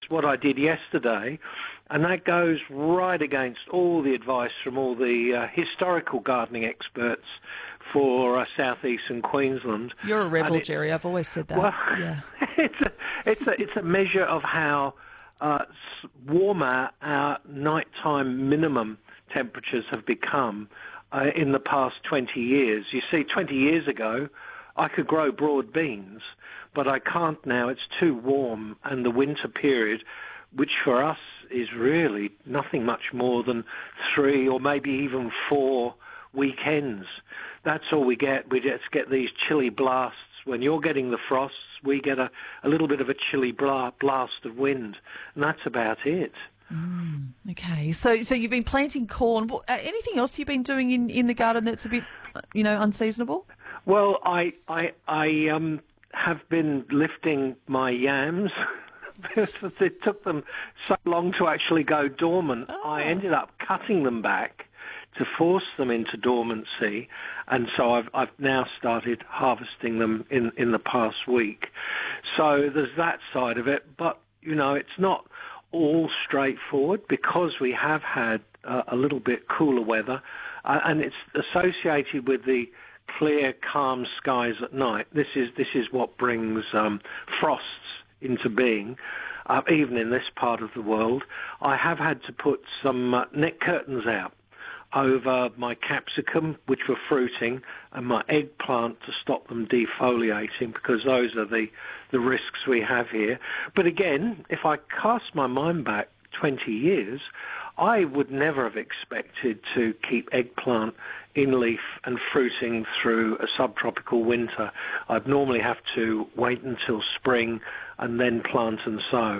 what I did yesterday, and that goes right against all the advice from all the historical gardening experts for southeastern Queensland. You're a rebel, Jerry. I've always said that. Well, yeah. it's a measure of how warmer our nighttime minimum temperatures have become in the past 20 years. You see, 20 years ago, I could grow broad beans, but I can't now. It's too warm, and the winter period, which for us is really nothing much more than 3 or maybe even 4 weekends. That's all we get. We just get these chilly blasts. When you're getting the frosts, we get a little bit of a chilly blast of wind, and that's about it. Okay, so you've been planting corn. Anything else you've been doing in the garden that's a bit, unseasonable? Well, I have been lifting my yams. It took them so long to actually go dormant. Oh. I ended up cutting them back to force them into dormancy, and so I've now started harvesting them in the past week. So there's that side of it, but it's not all straightforward because we have had a little bit cooler weather, and it's associated with the clear, calm skies at night. This is what brings frosts into being. Even in this part of the world, I have had to put some net curtains out over my capsicum, which were fruiting, and my eggplant to stop them defoliating, because those are the risks we have here. But again, if I cast my mind back 20 years, I would never have expected to keep eggplant in leaf and fruiting through a subtropical winter. I'd normally have to wait until spring and then plant and sow.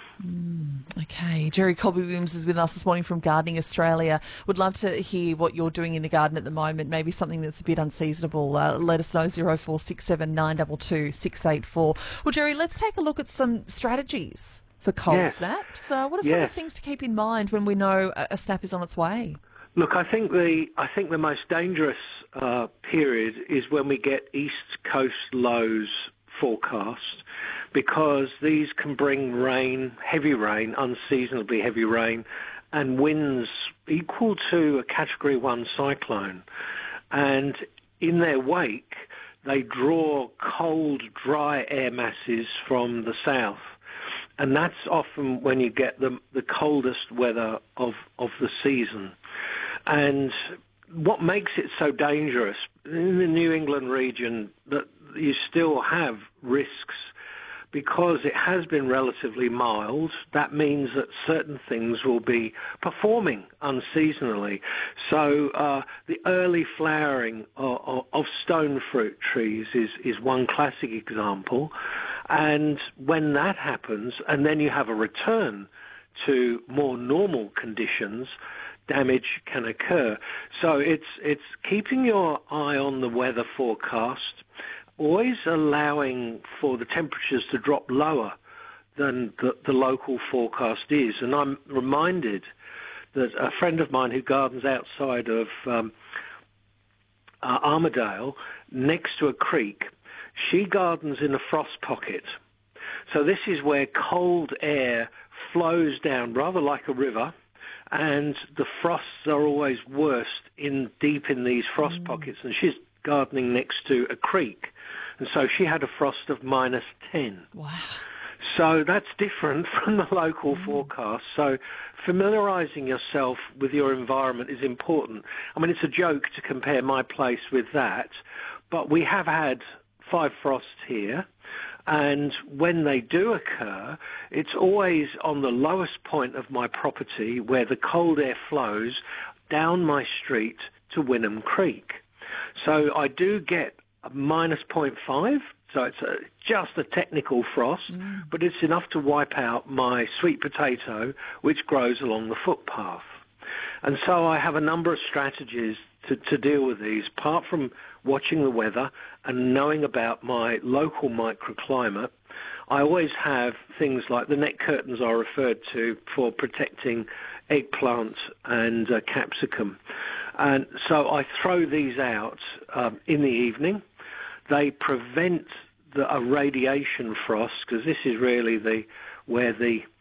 Okay, Jerry Colby-Williams is with us this morning from Gardening Australia. Would love to hear what you're doing in the garden at the moment, maybe something that's a bit unseasonable. Let us know, 0467 922 684. Well, Jerry, let's take a look at some strategies for cold snaps. What are some of the things to keep in mind when we know a snap is on its way? Look, I think the most dangerous period is when we get East Coast lows forecast, because these can bring rain, heavy rain, unseasonably heavy rain, and winds equal to a Category 1 cyclone. And in their wake, they draw cold, dry air masses from the south. And that's often when you get the coldest weather of the season. And what makes it so dangerous, in the New England region, that you still have risks, because it has been relatively mild. That means that certain things will be performing unseasonally. So the early flowering of stone fruit trees is one classic example. And when that happens, and then you have a return to more normal conditions, damage can occur. So it's keeping your eye on the weather forecast, always allowing for the temperatures to drop lower than the local forecast is. And I'm reminded that a friend of mine who gardens outside of Armidale, next to a creek, she gardens in a frost pocket. So this is where cold air flows down rather like a river, and the frosts are always worst deep in these frost pockets. And she's gardening next to a creek, and so she had a frost of -10. Wow. So that's different from the local forecast. So familiarising yourself with your environment is important. I mean, it's a joke to compare my place with that, but we have had 5 frosts here, and when they do occur, it's always on the lowest point of my property where the cold air flows down my street to Wynnum Creek. So I do get a -0.5, so it's just a technical frost, but it's enough to wipe out my sweet potato, which grows along the footpath. And so I have a number of strategies to deal with these, apart from watching the weather and knowing about my local microclimate. I always have things like the net curtains I referred to for protecting eggplant and capsicum. And so I throw these out in the evening. They prevent a radiation frost, because this is really where the